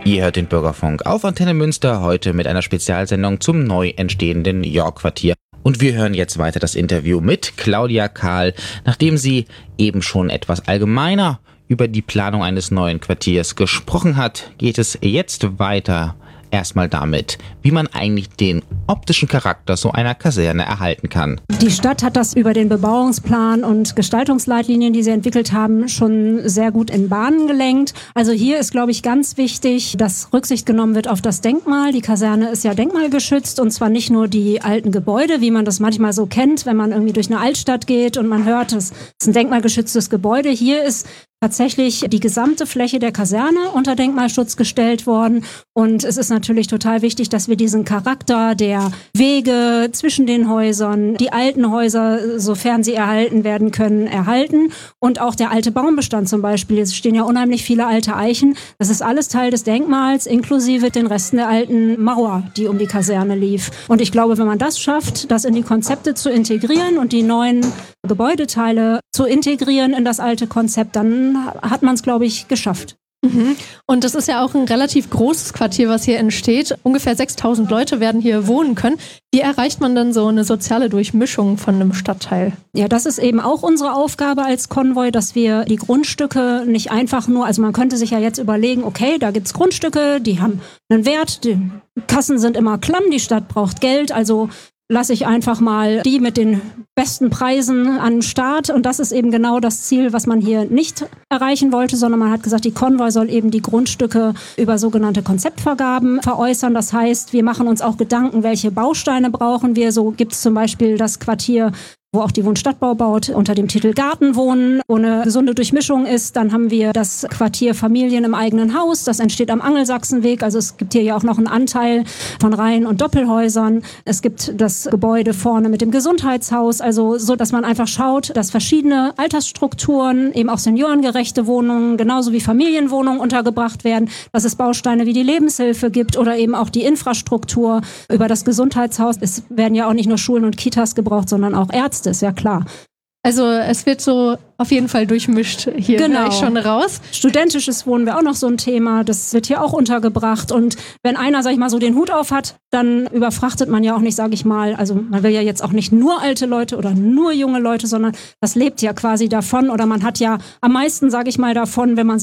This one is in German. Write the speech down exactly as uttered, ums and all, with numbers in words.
Ihr hört den Bürgerfunk auf Antenne Münster, heute mit einer Spezialsendung zum neu entstehenden York-Quartier. Und wir hören jetzt weiter das Interview mit Claudia Kahl, nachdem sie eben schon etwas allgemeiner über die Planung eines neuen Quartiers gesprochen hat, geht es jetzt weiter. Erstmal damit, wie man eigentlich den optischen Charakter so einer Kaserne erhalten kann. Die Stadt hat das über den Bebauungsplan und Gestaltungsleitlinien, die sie entwickelt haben, schon sehr gut in Bahnen gelenkt. Also hier ist, glaube ich, ganz wichtig, dass Rücksicht genommen wird auf das Denkmal. Die Kaserne ist ja denkmalgeschützt und zwar nicht nur die alten Gebäude, wie man das manchmal so kennt, wenn man irgendwie durch eine Altstadt geht und man hört, es ist ein denkmalgeschütztes Gebäude. Hier ist tatsächlich die gesamte Fläche der Kaserne unter Denkmalschutz gestellt worden. Und es ist natürlich total wichtig, dass wir diesen Charakter der Wege zwischen den Häusern, die alten Häuser, sofern sie erhalten werden können, erhalten. Und auch der alte Baumbestand zum Beispiel. Es stehen ja unheimlich viele alte Eichen. Das ist alles Teil des Denkmals, inklusive den Resten der alten Mauer, die um die Kaserne lief. Und ich glaube, wenn man das schafft, das in die Konzepte zu integrieren und die neuen Gebäudeteile zu integrieren in das alte Konzept, dann hat man es, glaube ich, geschafft. Mhm. Und das ist ja auch ein relativ großes Quartier, was hier entsteht. Ungefähr sechstausend Leute werden hier wohnen können. Wie erreicht man dann so eine soziale Durchmischung von einem Stadtteil? Ja, das ist eben auch unsere Aufgabe als Konvoi, dass wir die Grundstücke nicht einfach nur, also man könnte sich ja jetzt überlegen, okay, da gibt's Grundstücke, die haben einen Wert, die Kassen sind immer klamm, die Stadt braucht Geld, also lasse ich einfach mal die mit den besten Preisen an den Start. Und das ist eben genau das Ziel, was man hier nicht erreichen wollte, sondern man hat gesagt, die Konvoi soll eben die Grundstücke über sogenannte Konzeptvergaben veräußern. Das heißt, wir machen uns auch Gedanken, welche Bausteine brauchen wir. So gibt es zum Beispiel das Quartier, wo auch die Wohnstadtbau baut, unter dem Titel Gartenwohnen, wo eine gesunde Durchmischung ist. Dann haben wir das Quartier Familien im eigenen Haus. Das entsteht am Angelsachsenweg. Also es gibt hier ja auch noch einen Anteil von Reihen- und Doppelhäusern. Es gibt das Gebäude vorne mit dem Gesundheitshaus. Also so, dass man einfach schaut, dass verschiedene Altersstrukturen, eben auch seniorengerechte Wohnungen, genauso wie Familienwohnungen untergebracht werden. Dass es Bausteine wie die Lebenshilfe gibt oder eben auch die Infrastruktur über das Gesundheitshaus. Es werden ja auch nicht nur Schulen und Kitas gebraucht, sondern auch Ärzte. Ist ja klar. Also es wird so auf jeden Fall durchmischt hier, genau. Höre ich schon raus. Studentisches Wohnen wäre auch noch so ein Thema, das wird hier auch untergebracht. Und wenn einer, sag ich mal, so den Hut auf hat, dann überfrachtet man ja auch nicht, sag ich mal, also man will ja jetzt auch nicht nur alte Leute oder nur junge Leute, sondern das lebt ja quasi davon oder man hat ja am meisten, sag ich mal, davon, wenn man